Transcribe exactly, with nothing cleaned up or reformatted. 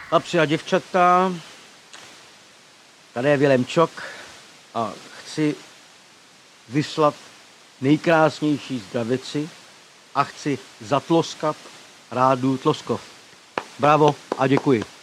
Chlapci a děvčata, tady je Vilém Čok a chci vyslat nejkrásnější zdravici a chci zatloskat rádu Tloskov. Bravo a děkuji.